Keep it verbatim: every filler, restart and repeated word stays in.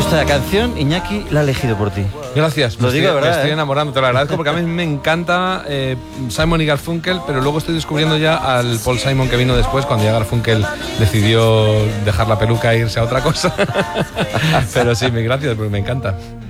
esta canción, Iñaki, la ha elegido por ti. Gracias, lo me digo, estoy, ¿verdad? me estoy eh? enamorando, te lo agradezco porque a mí me encanta eh, Simon y Garfunkel, pero luego estoy descubriendo ya al Paul Simon que vino después, cuando ya Garfunkel decidió dejar la peluca e irse a otra cosa. Pero sí, gracias, porque me encanta.